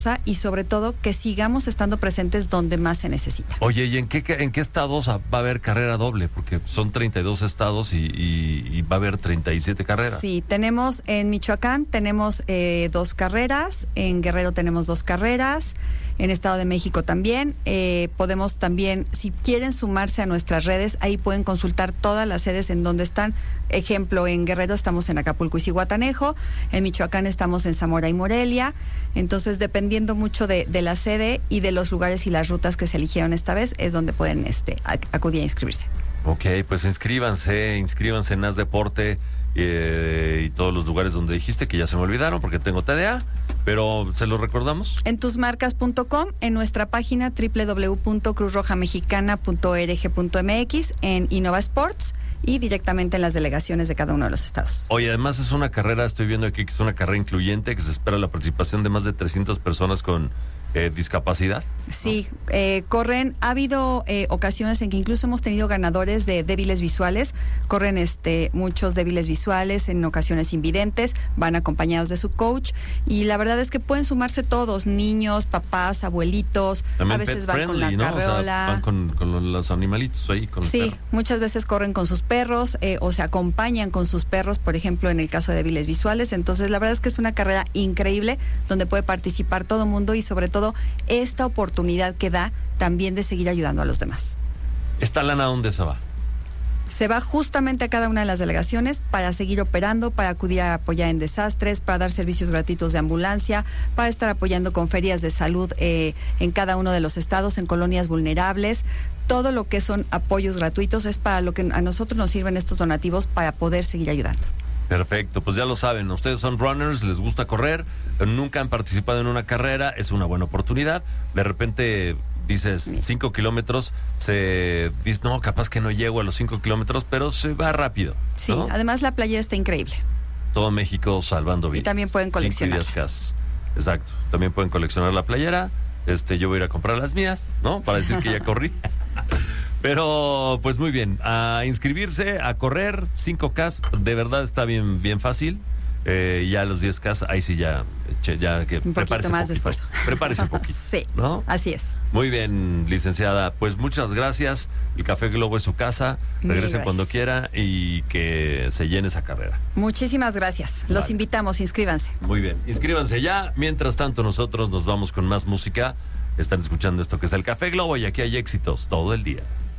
y sobre todo que sigamos estando presentes donde más se necesita. Oye, ¿y en qué estados va a haber carrera doble? Porque son 32 estados y va a haber 37 carreras. Sí, tenemos en Michoacán, tenemos 2 carreras, en Guerrero tenemos 2 carreras, en Estado de México también. Podemos también, si quieren sumarse a nuestras redes, ahí pueden consultar todas las sedes en donde están. Ejemplo, en Guerrero estamos en Acapulco y Zihuatanejo, en Michoacán estamos en Zamora y Morelia. Entonces, dependiendo mucho de la sede y de los lugares y las rutas que se eligieron esta vez, es donde pueden acudir a inscribirse. Ok, pues inscríbanse en Haz Deporte y todos los lugares donde dijiste, que ya se me olvidaron porque tengo TDA, pero ¿se los recordamos? En tusmarcas.com, en nuestra página www.cruzrojamexicana.org.mx, en Innova Sports y directamente en las delegaciones de cada uno de los estados. Oye, además es una carrera, estoy viendo aquí que es una carrera incluyente, que se espera la participación de más de 300 personas con discapacidad. Sí, corren, ha habido ocasiones en que incluso hemos tenido ganadores de débiles visuales, corren muchos débiles visuales, en ocasiones invidentes, van acompañados de su coach, y la verdad es que pueden sumarse todos, niños, papás, abuelitos, también a veces pet van con la friendly, ¿no? carreola. O sea, van con los animalitos ahí, con el Sí, perro. muchas veces corren con sus perros o se acompañan con sus perros, por ejemplo, en el caso de débiles visuales. Entonces, la verdad es que es una carrera increíble donde puede participar todo mundo y sobre todo esta oportunidad que da también de seguir ayudando a los demás. ¿Esta lana dónde se va? Se va justamente a cada una de las delegaciones para seguir operando, para acudir a apoyar en desastres, para dar servicios gratuitos de ambulancia, para estar apoyando con ferias de salud en cada uno de los estados, en colonias vulnerables. Todo lo que son apoyos gratuitos es para lo que a nosotros nos sirven estos donativos para poder seguir ayudando. Perfecto, pues ya lo saben, ustedes son runners, les gusta correr, nunca han participado en una carrera, es una buena oportunidad. De repente dices 5 kilómetros, se dice, no, capaz que no llego a los 5 kilómetros, pero se va rápido, ¿no? Sí, además la playera está increíble. Todo México salvando vidas. Y también pueden coleccionar. Exacto, también pueden coleccionar la playera. Yo voy a ir a comprar las mías, ¿no? Para decir que ya corrí. Pero, pues muy bien, a inscribirse, a correr, 5K, de verdad está bien fácil. Ya a los 10K, ahí sí ya que un poquito más de esfuerzo. Prepárese un poquito. Sí, ¿no? Así es. Muy bien, licenciada. Pues muchas gracias. El Café Globo es su casa. Regresen cuando quiera y que se llene esa carrera. Muchísimas gracias. Los invitamos, inscríbanse. Muy bien, inscríbanse ya. Mientras tanto, nosotros nos vamos con más música. Están escuchando esto que es el Café Globo y aquí hay éxitos todo el día.